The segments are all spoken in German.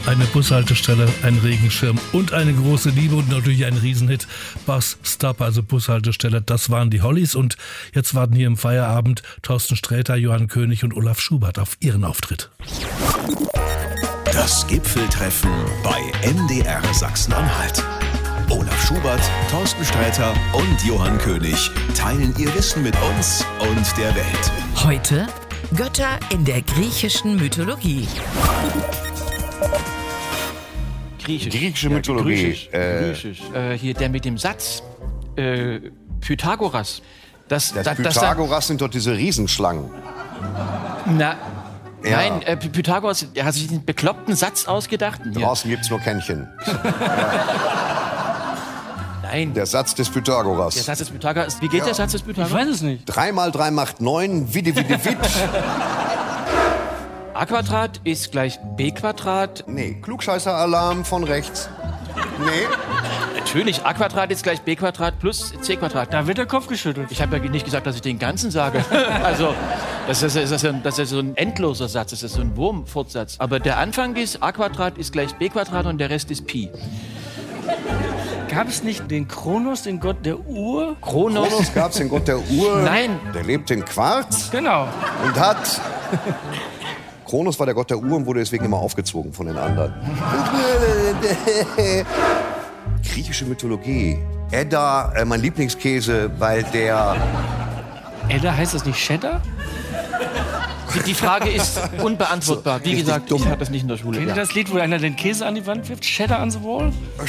Eine Bushaltestelle, ein Regenschirm und eine große Liebe und natürlich ein Riesenhit. Bus Stop, also Bushaltestelle, das waren die Hollies. Und jetzt warten hier im Feierabend Thorsten Sträter, Johann König und Olaf Schubert auf ihren Auftritt. Das Gipfeltreffen bei MDR Sachsen-Anhalt. Olaf Schubert, Thorsten Sträter und Johann König teilen ihr Wissen mit uns und der Welt. Heute Götter in der griechischen Mythologie. Griechische Mythologie. Griechisch. Hier der mit dem Satz. Pythagoras. Pythagoras sind doch diese Riesenschlangen. Na, Ja. nein, Pythagoras hat sich den bekloppten Satz ausgedacht. Draußen gibt's nur Kännchen. Nein, Der Satz des Pythagoras. der Satz des Pythagoras. Wie geht der Satz des Pythagoras? Ich weiß es nicht. 3 mal 3 macht 9, witte. A² ist gleich B². Nee, Klugscheißer-Alarm von rechts. Nee. Natürlich, A² ist gleich B² plus C². Da wird der Kopf geschüttelt. Ich habe ja nicht gesagt, dass ich den ganzen sage. Also, das ist so ein endloser Satz, das ist so ein Wurmfortsatz. Aber der Anfang ist, A² ist gleich B² und der Rest ist Pi. Gab es nicht den Kronos, den Gott der Uhr? Kronos gab's den Gott der Uhr. Nein. Der lebt in Quarz Genau. und hat... Kronos war der Gott der Uhr und wurde deswegen immer aufgezogen von den anderen. Griechische Mythologie. Edda, mein Lieblingskäse, weil der... Edda, heißt das nicht Cheddar? Die Frage ist unbeantwortbar. Wie Richtig gesagt, dumm. ich hatte das nicht in der Schule. Kennt ihr das Lied, wo einer den Käse an die Wand wirft? Cheddar on the wall?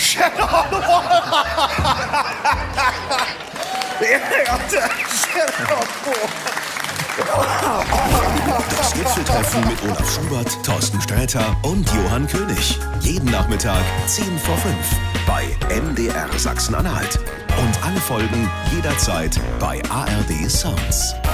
Das Gipfeltreffen mit Olaf Schubert, Thorsten Sträter und Johann König. Jeden Nachmittag 10 vor 5 bei MDR Sachsen-Anhalt. Und alle Folgen jederzeit bei ARD Sounds.